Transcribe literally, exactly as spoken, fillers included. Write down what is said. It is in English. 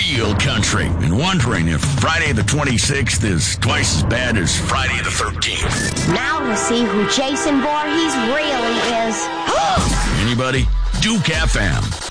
real country and wondering if Friday the twenty-sixth is twice as bad as Friday the thirteenth. Now to see who Jason Voorhees really is. Anybody? Duke F M.